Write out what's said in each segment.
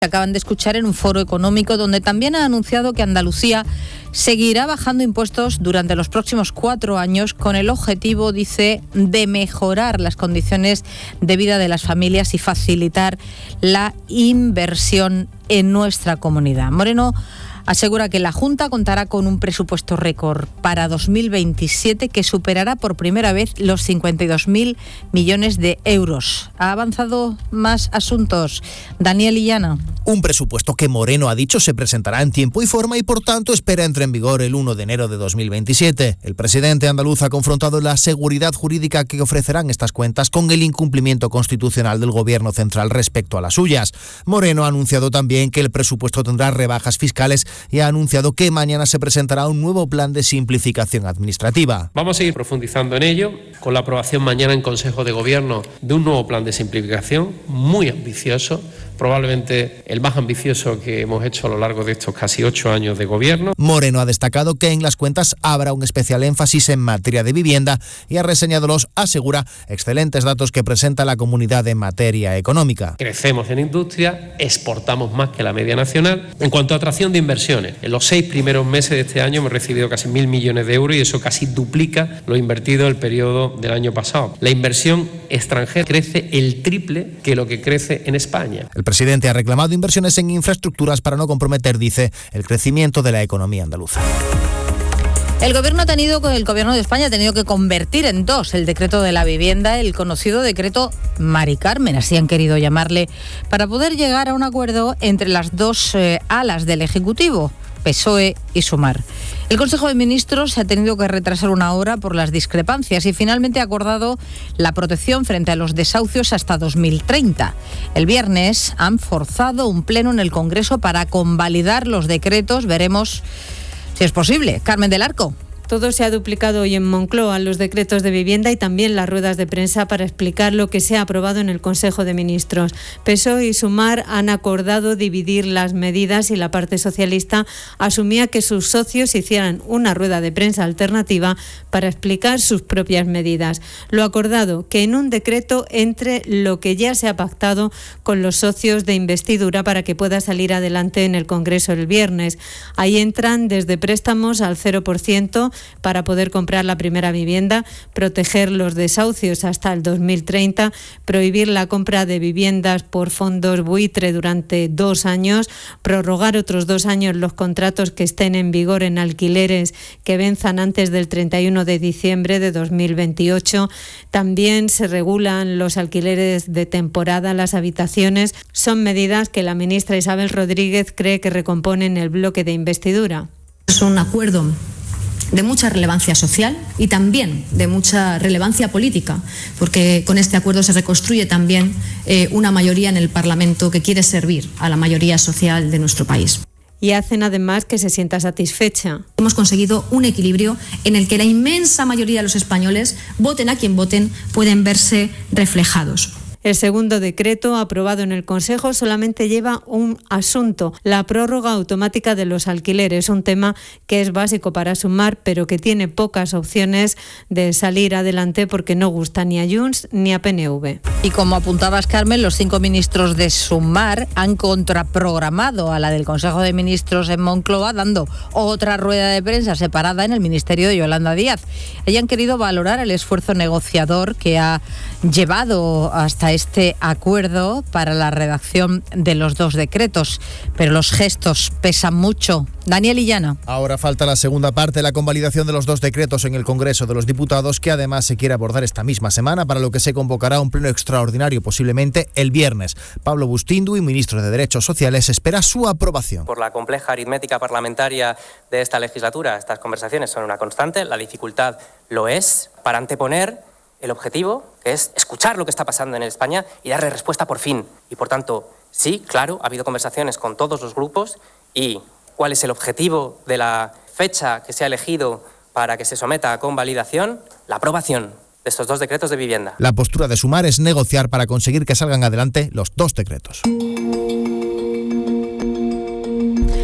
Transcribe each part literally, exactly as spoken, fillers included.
Acaban de escuchar en un foro económico donde también ha anunciado que Andalucía seguirá bajando impuestos durante los próximos cuatro años con el objetivo, dice, de mejorar las condiciones de vida de las familias y facilitar la inversión en nuestra comunidad. Moreno asegura que la Junta contará con un presupuesto récord para dos mil veintisiete que superará por primera vez los cincuenta y dos mil millones de euros. ¿Ha avanzado más asuntos? Daniel Illana. Un presupuesto que Moreno ha dicho se presentará en tiempo y forma y por tanto espera entre en vigor el uno de enero de dos mil veintisiete. El presidente andaluz ha confrontado la seguridad jurídica que ofrecerán estas cuentas con el incumplimiento constitucional del gobierno central respecto a las suyas. Moreno ha anunciado también que el presupuesto tendrá rebajas fiscales y ha anunciado que mañana se presentará un nuevo plan de simplificación administrativa. Vamos a seguir profundizando en ello con la aprobación mañana en Consejo de Gobierno de un nuevo plan de simplificación muy ambicioso, probablemente el más ambicioso que hemos hecho a lo largo de estos casi ocho años de gobierno. Moreno ha destacado que en las cuentas habrá un especial énfasis en materia de vivienda y ha reseñado los, asegura, excelentes datos que presenta la comunidad en materia económica. Crecemos en industria, exportamos más que la media nacional. En cuanto a atracción de inversiones, en los seis primeros meses de este año hemos recibido casi mil millones de euros y eso casi duplica lo invertido el periodo del año pasado. La inversión extranjera crece el triple que lo que crece en España. El El presidente ha reclamado inversiones en infraestructuras para no comprometer, dice, el crecimiento de la economía andaluza. El gobierno ha tenido, el gobierno de España ha tenido que convertir en dos el decreto de la vivienda, el conocido decreto Mari Carmen, así han querido llamarle, para poder llegar a un acuerdo entre las dos eh, alas del Ejecutivo, P S O E y Sumar. El Consejo de Ministros se ha tenido que retrasar una hora por las discrepancias y finalmente ha acordado la protección frente a los desahucios hasta dos mil treinta. El viernes han forzado un pleno en el Congreso para convalidar los decretos. Veremos si es posible. Carmen del Arco. Todo se ha duplicado hoy en Moncloa, los decretos de vivienda y también las ruedas de prensa para explicar lo que se ha aprobado en el Consejo de Ministros. P S O E y Sumar han acordado dividir las medidas y la parte socialista asumía que sus socios hicieran una rueda de prensa alternativa para explicar sus propias medidas. Lo acordado, que en un decreto entre lo que ya se ha pactado con los socios de investidura para que pueda salir adelante en el Congreso el viernes. Ahí entran desde préstamos al cero por ciento para poder comprar la primera vivienda, proteger los desahucios hasta el dos mil treinta, prohibir la compra de viviendas por fondos buitre durante dos años, prorrogar otros dos años los contratos que estén en vigor en alquileres que venzan antes del treinta y uno de diciembre de dos mil veintiocho. También se regulan los alquileres de temporada, las habitaciones. Son medidas que la ministra Isabel Rodríguez cree que recomponen el bloque de investidura. Es un acuerdo de mucha relevancia social y también de mucha relevancia política, porque con este acuerdo se reconstruye también eh, una mayoría en el Parlamento que quiere servir a la mayoría social de nuestro país. Y hacen además que se sienta satisfecha. Hemos conseguido un equilibrio en el que la inmensa mayoría de los españoles, voten a quien voten, pueden verse reflejados. El segundo decreto aprobado en el Consejo solamente lleva un asunto, la prórroga automática de los alquileres, un tema que es básico para Sumar, pero que tiene pocas opciones de salir adelante porque no gusta ni a Junts ni a P N V. Y como apuntabas, Carmen, los cinco ministros de Sumar han contraprogramado a la del Consejo de Ministros en Moncloa, dando otra rueda de prensa separada en el Ministerio de Yolanda Díaz. Ellos han querido valorar el esfuerzo negociador que ha llevado hasta este acuerdo para la redacción de los dos decretos, pero los gestos pesan mucho. Daniel Illana. Ahora falta la segunda parte, la convalidación de los dos decretos en el Congreso de los Diputados, que además se quiere abordar esta misma semana, para lo que se convocará un pleno extraordinario posiblemente el viernes. Pablo Bustindu, ministro de Derechos Sociales, espera su aprobación. Por la compleja aritmética parlamentaria de esta legislatura, estas conversaciones son una constante, la dificultad lo es, para anteponer el objetivo, que es escuchar lo que está pasando en España y darle respuesta por fin. Y por tanto, sí, claro, ha habido conversaciones con todos los grupos. ¿Y cuál es el objetivo de la fecha que se ha elegido para que se someta a convalidación? La aprobación de estos dos decretos de vivienda. La postura de Sumar es negociar para conseguir que salgan adelante los dos decretos.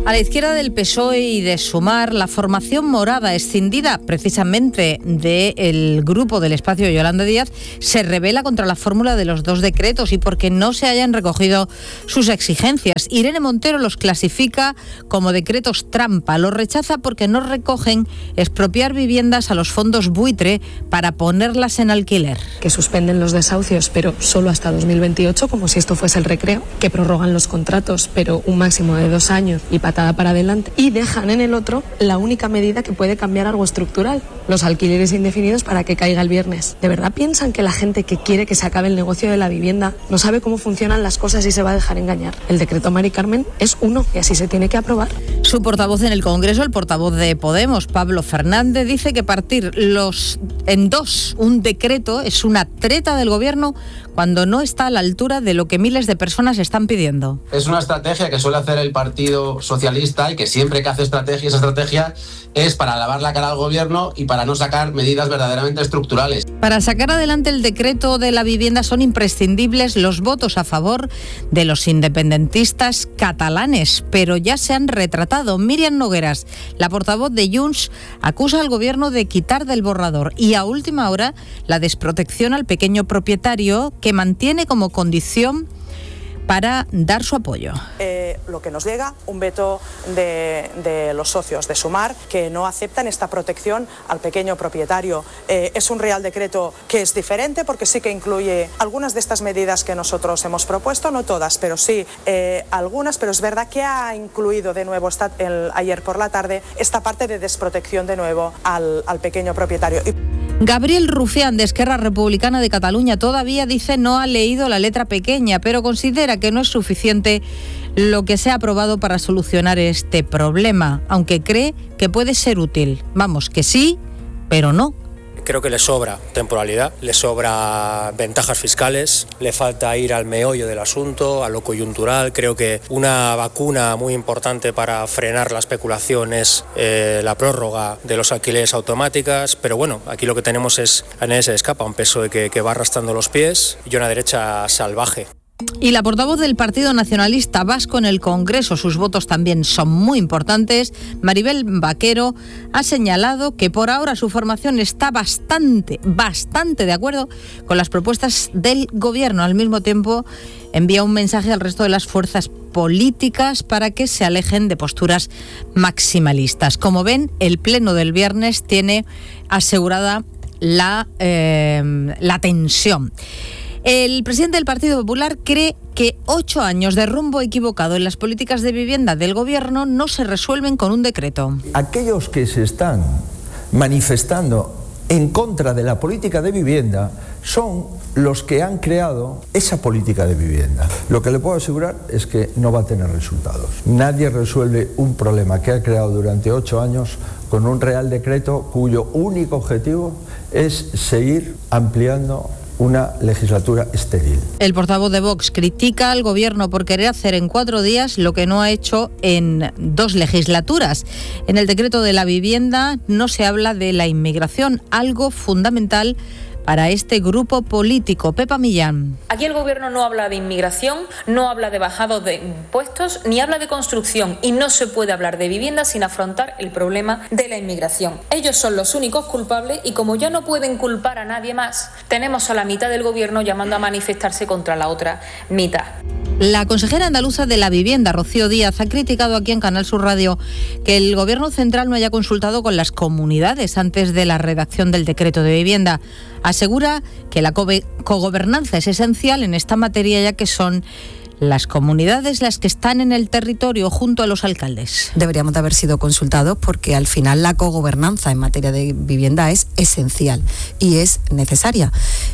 A la izquierda del P S O E y de Sumar, la formación morada, escindida precisamente del grupo del espacio Yolanda Díaz, se rebela contra la fórmula de los dos decretos y porque no se hayan recogido sus exigencias. Irene Montero los clasifica como decretos trampa, los rechaza porque no recogen expropiar viviendas a los fondos buitre para ponerlas en alquiler. Que suspenden los desahucios, pero solo hasta dos mil veintiocho, como si esto fuese el recreo, que prorrogan los contratos, pero un máximo de dos años y patada para adelante, y dejan en el otro la única medida que puede cambiar algo estructural, los alquileres indefinidos para que caiga el viernes. ¿De verdad piensan que la gente que quiere que se acabe el negocio de la vivienda no sabe cómo funcionan las cosas y se va a dejar engañar? El decreto Mari Carmen es uno y así se tiene que aprobar. Su portavoz en el Congreso, el portavoz de Podemos, Pablo Fernández, dice que partir los en dos un decreto es una treta del Gobierno cuando no está a la altura de lo que miles de personas están pidiendo. Es una estrategia que suele hacer el Partido Socialista y que siempre que hace estrategia, esa estrategia es para lavar la cara al Gobierno y para no sacar medidas verdaderamente estructurales. Para sacar adelante el decreto de la vivienda son imprescindibles los votos a favor de los independentistas catalanes, pero ya se han retratado. Míriam Nogueras, la portavoz de Junts, acusa al Gobierno de quitar del borrador y a última hora la desprotección al pequeño propietario, que mantiene como condición para dar su apoyo. Eh, lo que nos llega, un veto de, de los socios de Sumar que no aceptan esta protección al pequeño propietario. Eh, es un Real Decreto que es diferente porque sí que incluye algunas de estas medidas que nosotros hemos propuesto, no todas, pero sí eh, algunas, pero es verdad que ha incluido de nuevo esta, el, ayer por la tarde esta parte de desprotección de nuevo al, al pequeño propietario. Gabriel Rufián, de Esquerra Republicana de Cataluña, todavía dice no ha leído la letra pequeña, pero considera que no es suficiente lo que se ha aprobado para solucionar este problema, aunque cree que puede ser útil. Vamos, que sí, pero no. Creo que le sobra temporalidad, le sobra ventajas fiscales, le falta ir al meollo del asunto, a lo coyuntural. Creo que una vacuna muy importante para frenar la especulación es eh, la prórroga de los alquileres automáticas, pero bueno, aquí lo que tenemos es, a nadie se le escapa, un P S O E que, que va arrastrando los pies y una derecha salvaje. Y la portavoz del Partido Nacionalista Vasco en el Congreso, sus votos también son muy importantes, Maribel Vaquero, ha señalado que por ahora su formación está bastante, bastante de acuerdo con las propuestas del Gobierno. Al mismo tiempo, envía un mensaje al resto de las fuerzas políticas para que se alejen de posturas maximalistas. Como ven, el pleno del viernes tiene asegurada la, eh, la tensión. El presidente del Partido Popular cree que ocho años de rumbo equivocado en las políticas de vivienda del Gobierno no se resuelven con un decreto. Aquellos que se están manifestando en contra de la política de vivienda son los que han creado esa política de vivienda. Lo que le puedo asegurar es que no va a tener resultados. Nadie resuelve un problema que ha creado durante ocho años con un Real Decreto cuyo único objetivo es seguir ampliando una legislatura estéril. El portavoz de Vox critica al Gobierno por querer hacer en cuatro días lo que no ha hecho en dos legislaturas. En el decreto de la vivienda no se habla de la inmigración, algo fundamental para este grupo político. Pepa Millán. Aquí el Gobierno no habla de inmigración, no habla de bajados de impuestos, ni habla de construcción, y no se puede hablar de vivienda sin afrontar el problema de la inmigración. Ellos son los únicos culpables y como ya no pueden culpar a nadie más, tenemos a la mitad del Gobierno llamando a manifestarse contra la otra mitad. La consejera andaluza de la Vivienda, Rocío Díaz, ha criticado aquí en Canal Sur Radio que el Gobierno central no haya consultado con las comunidades antes de la redacción del decreto de vivienda. Asegura que la cogobernanza es esencial en esta materia, ya que son las comunidades las que están en el territorio junto a los alcaldes. Deberíamos de haber sido consultados porque al final la cogobernanza en materia de vivienda es esencial y es necesaria.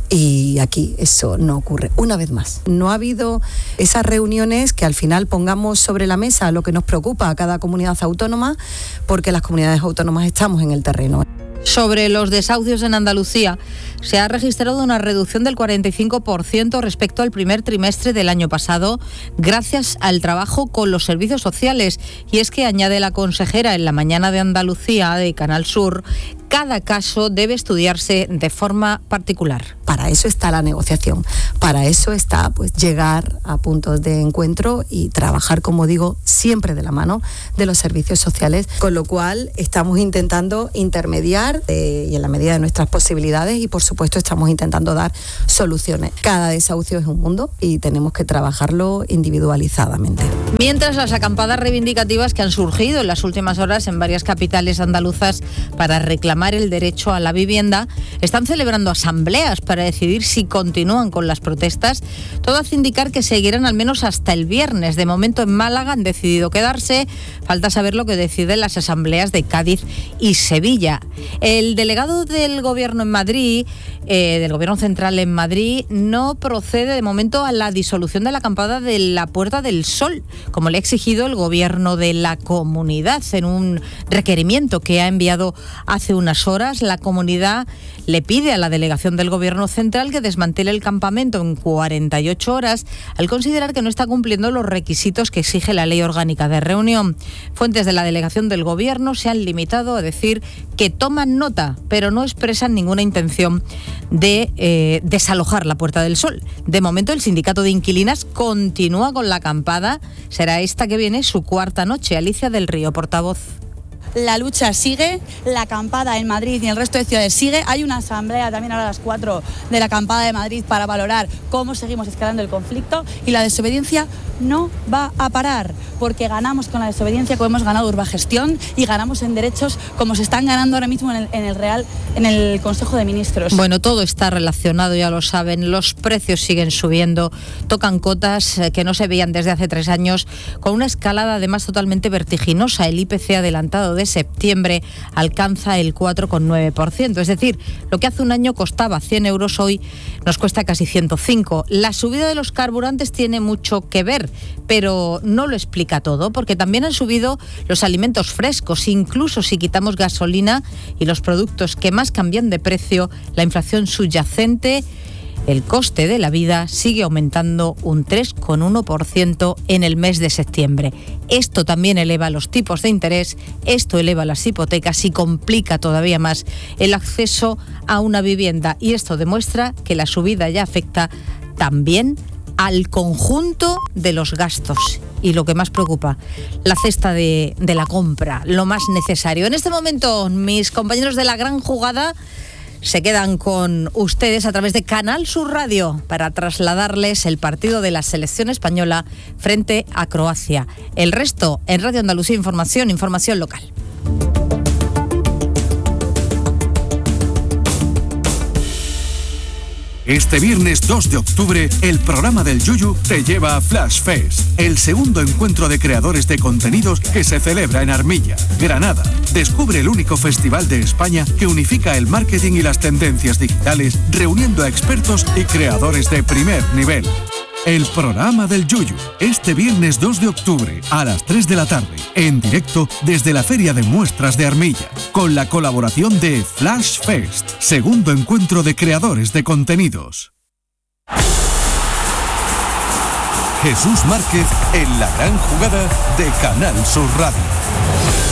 Y aquí eso no ocurre. Una vez más, no ha habido esas reuniones que al final pongamos sobre la mesa lo que nos preocupa a cada comunidad autónoma, porque las comunidades autónomas estamos en el terreno. Sobre los desahucios en Andalucía, se ha registrado una reducción del cuarenta y cinco por ciento respecto al primer trimestre del año pasado, gracias al trabajo con los servicios sociales. Y es que, añade la consejera en la Mañana de Andalucía de Canal Sur, cada caso debe estudiarse de forma particular. Para eso está la negociación, para eso está pues llegar a puntos de encuentro y trabajar, como digo, siempre de la mano de los servicios sociales, con lo cual estamos intentando intermediar eh, y en la medida de nuestras posibilidades, y por supuesto estamos intentando dar soluciones. Cada desahucio es un mundo y tenemos que trabajarlo individualizadamente. Mientras, las acampadas reivindicativas que han surgido en las últimas horas en varias capitales andaluzas para reclamar el derecho a la vivienda están celebrando asambleas para decidir si continúan con las protestas. Todo hace indicar que seguirán al menos hasta el viernes. De momento en Málaga han decidido quedarse. Falta saber lo que deciden las asambleas de Cádiz y Sevilla. El delegado del Gobierno en Madrid, eh, del Gobierno Central en Madrid, no procede de momento a la disolución de la acampada de la Puerta del Sol, como le ha exigido el Gobierno de la comunidad en un requerimiento que ha enviado hace unas horas. La comunidad le pide a la delegación del Gobierno Central que desmantele el campamento en cuarenta y ocho horas al considerar que no está cumpliendo los requisitos que exige la Ley Orgánica de Reunión. Fuentes de la delegación del Gobierno se han limitado a decir que toman nota, pero no expresan ninguna intención de eh, desalojar la Puerta del Sol. De momento, el sindicato de inquilinas continúa con la acampada. Será esta que viene su cuarta noche. Alicia del Río, portavoz. La lucha sigue, la acampada en Madrid y en el resto de ciudades sigue. Hay una asamblea también ahora a las cuatro de la acampada de Madrid para valorar cómo seguimos escalando el conflicto, y la desobediencia no va a parar, porque ganamos con la desobediencia como hemos ganado Urbagestión, y ganamos en derechos como se están ganando ahora mismo en el, en el Real, en el Consejo de Ministros. Bueno, todo está relacionado, ya lo saben. Los precios siguen subiendo, tocan cotas que no se veían desde hace tres años, con una escalada además totalmente vertiginosa. El I P C adelantado de septiembre alcanza el cuatro coma nueve por ciento, es decir, lo que hace un año costaba cien euros, hoy nos cuesta casi ciento cinco. La subida de los carburantes tiene mucho que ver, pero no lo explica todo, porque también han subido los alimentos frescos. Incluso si quitamos gasolina y los productos que más cambian de precio, la inflación subyacente, el coste de la vida, sigue aumentando un tres coma uno por ciento en el mes de septiembre. Esto también eleva los tipos de interés, esto eleva las hipotecas y complica todavía más el acceso a una vivienda. Y esto demuestra que la subida ya afecta también al conjunto de los gastos. Y lo que más preocupa, la cesta de, de la compra, lo más necesario. En este momento, mis compañeros de La Gran Jugada se quedan con ustedes a través de Canal Sur Radio para trasladarles el partido de la selección española frente a Croacia. El resto en Radio Andalucía Información, información local. Este viernes dos de octubre, el programa del Yuyu te lleva a Flash Fest, el segundo encuentro de creadores de contenidos que se celebra en Armilla, Granada. Descubre el único festival de España que unifica el marketing y las tendencias digitales, reuniendo a expertos y creadores de primer nivel. El programa del Yuyu, este viernes dos de octubre a las tres de la tarde, en directo desde la Feria de Muestras de Armilla, con la colaboración de Flash Fest, segundo encuentro de creadores de contenidos. Jesús Márquez en La Gran Jugada de Canal Sur Radio.